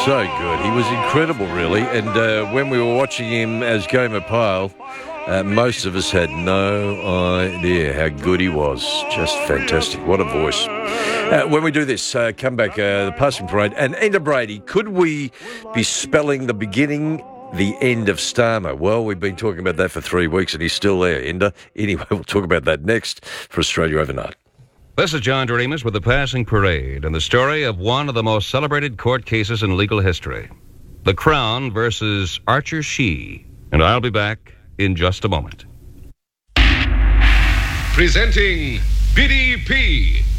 so good. He was incredible, really. And when we were watching him as Gomer Pyle, most of us had no idea how good he was. Just fantastic. What a voice. When we do this, come back, the passing parade. And Enda Brady, could we be spelling the beginning, the end of Starmer? Well, we've been talking about that for 3 weeks and he's still there, Enda. Anyway, we'll talk about that next for Australia Overnight. This is John Doremus with the Passing Parade and the story of one of the most celebrated court cases in legal history. The Crown versus Archer Shee. And I'll be back in just a moment. Presenting BDP.